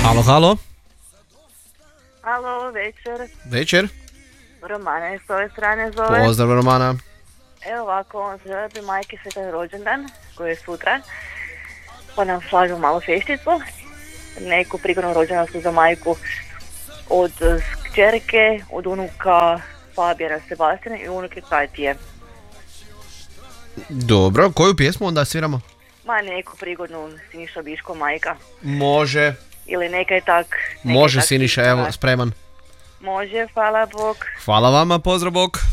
Halo, halo. Halo, večer. Večer. Romana s ove strane zove. Pozdrav, Romana. Evo ovako, on se želi majke svetan rođendan, koji je sutra. Pa nam slažu malo fešticu. Neku prigodnu rođendansku za majku od kćerke, od unuka Fabijana Sebastiana i unuke Kajtije. Dobro, koju pjesmu onda sviramo? Ma neku prigodnu Siniša Biško majka. Može. Ili nekaj tak. Može Siniša, evo, spreman. Može, hvala Bog. Hvala vama, pozdrav Bog.